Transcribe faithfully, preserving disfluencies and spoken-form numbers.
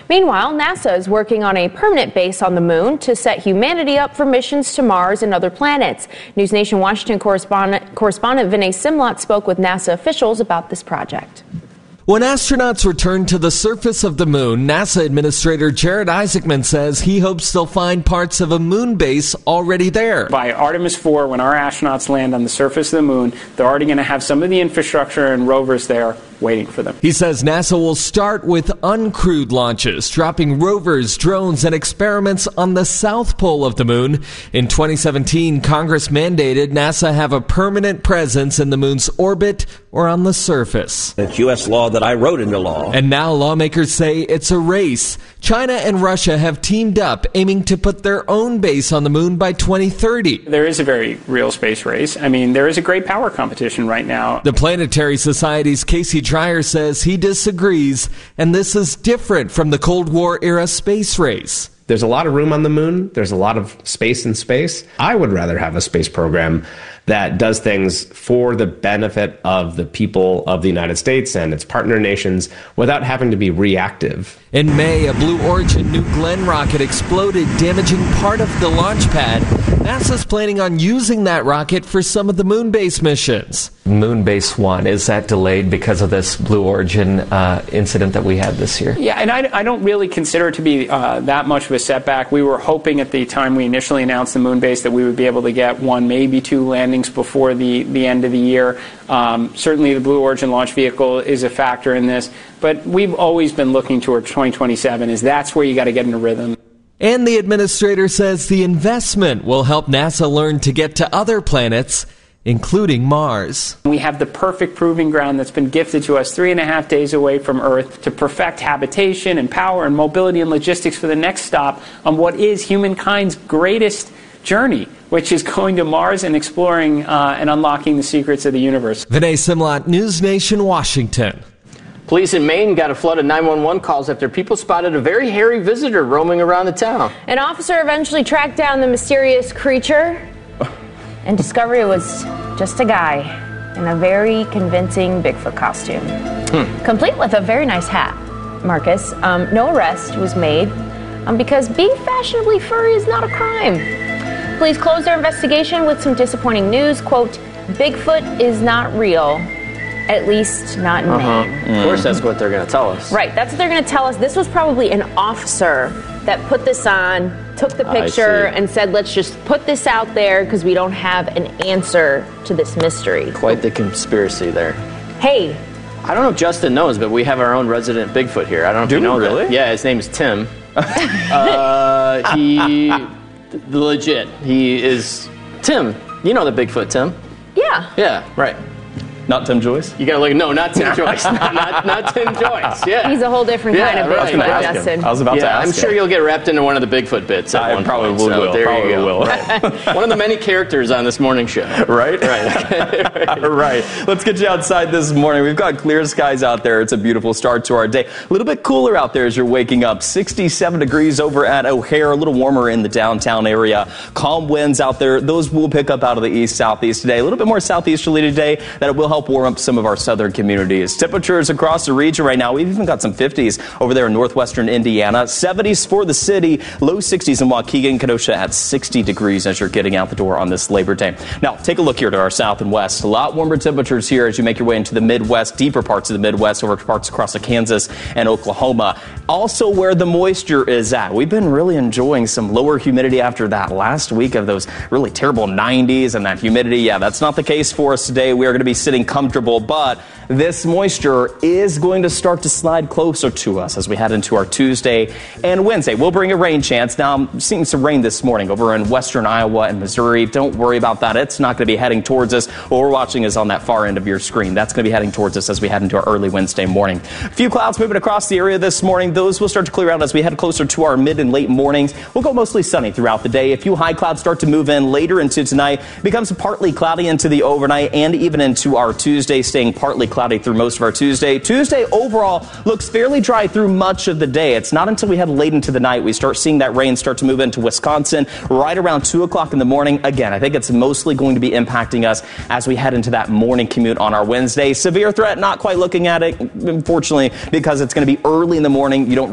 Meanwhile, NASA is working on a permanent base on the moon to set humanity up for missions to Mars and other planets. News Nation Washington correspondent, correspondent Vinay Simlot spoke with NASA officials about this project. When astronauts return to the surface of the moon, NASA Administrator Jared Isaacman says he hopes they'll find parts of a moon base already there. By Artemis four, when our astronauts land on the surface of the moon, they're already going to have some of the infrastructure and rovers there waiting for them. He says NASA will start with uncrewed launches, dropping rovers, drones, and experiments on the south pole of the moon. In twenty seventeen, Congress mandated NASA have a permanent presence in the moon's orbit or on the surface. It's U S law that I wrote into law. And now lawmakers say it's a race. China and Russia have teamed up, aiming to put their own base on the moon by twenty thirty. There is a very real space race. I mean, there is a great power competition right now. The Planetary Society's Casey Dreyer says he disagrees, and this is different from the Cold War era space race. There's a lot of room on the moon. There's a lot of space in space. I would rather have a space program that does things for the benefit of the people of the United States and its partner nations without having to be reactive. In May, a Blue Origin New Glenn rocket exploded, damaging part of the launch pad. NASA's planning on using that rocket for some of the moon base missions. Moonbase one, is that delayed because of this Blue Origin uh, incident that we had this year? Yeah, and I, I don't really consider it to be uh, that much of a setback. We were hoping at the time we initially announced the moon base that we would be able to get one, maybe two landings before the, the end of the year. Um, certainly the Blue Origin launch vehicle is a factor in this, but we've always been looking towards twenty twenty-seven, as that's where you got to get in a rhythm. And the administrator says the investment will help NASA learn to get to other planets, including Mars. We have the perfect proving ground that's been gifted to us three and a half days away from Earth to perfect habitation and power and mobility and logistics for the next stop on what is humankind's greatest journey, which is going to Mars and exploring uh, and unlocking the secrets of the universe. Vinay Simlot, News Nation, Washington. Police in Maine got a flood of nine one one calls after people spotted a very hairy visitor roaming around the town. An officer eventually tracked down the mysterious creature and discovered it was just a guy in a very convincing Bigfoot costume, hmm. complete with a very nice hat. Marcus, um, no arrest was made um, because being fashionably furry is not a crime. Police closed their investigation with some disappointing news. Quote, Bigfoot is not real. At least not in uh-huh. Maine. Mm. Of course, that's what they're going to tell us. Right, that's what they're going to tell us. This was probably an officer that put this on, took the picture, and said, let's just put this out there because we don't have an answer to this mystery. Quite the conspiracy there. Hey. I don't know if Justin knows, but we have our own resident Bigfoot here. I don't know if Do you know really? that. Yeah, his name is Tim. uh, he, legit, he is Tim. You know the Bigfoot, Tim. Yeah. Yeah, right. Not Tim Joyce? You gotta look. No, not Tim Joyce. not, not, not Tim Joyce. Yeah. He's a whole different yeah, kind of right. Bigfoot, Justin. I was about yeah, to ask I'm sure him. you'll get wrapped into one of the Bigfoot bits at I one probably point. will. So there probably you go. will. Right. One of the many characters on this morning show. Right? Right. right. right. Let's get you outside this morning. We've got clear skies out there. It's a beautiful start to our day. A little bit cooler out there as you're waking up. sixty-seven degrees over at O'Hare. A little warmer in the downtown area. Calm winds out there. Those will pick up out of the east-southeast today. A little bit more southeasterly today. That will help warm up some of our southern communities. Temperatures across the region right now, we've even got some fifties over there in northwestern Indiana. seventies for the city, low sixties in Waukegan, Kenosha at sixty degrees as you're getting out the door on this Labor Day. Now, take a look here to our south and west. A lot warmer temperatures here as you make your way into the Midwest, deeper parts of the Midwest, over parts across of Kansas and Oklahoma. Also where the moisture is at. We've been really enjoying some lower humidity after that last week of those really terrible nineties and that humidity. Yeah, that's not the case for us today. We are going to be sitting comfortable, but this moisture is going to start to slide closer to us as we head into our Tuesday and Wednesday. We'll bring a rain chance. Now, I'm seeing some rain this morning over in western Iowa and Missouri. Don't worry about that. It's not going to be heading towards us. What we're watching is on that far end of your screen. That's going to be heading towards us as we head into our early Wednesday morning. A few clouds moving across the area this morning. Those will start to clear out as we head closer to our mid and late mornings. We'll go mostly sunny throughout the day. A few high clouds start to move in later into tonight. It becomes partly cloudy into the overnight and even into our Tuesday, staying partly cloudy through most of our Tuesday. Tuesday overall looks fairly dry through much of the day. It's not until we head late into the night we start seeing that rain start to move into Wisconsin right around two o'clock in the morning. Again, I think it's mostly going to be impacting us as we head into that morning commute on our Wednesday. Severe threat, not quite looking at it, unfortunately, because it's going to be early in the morning. You don't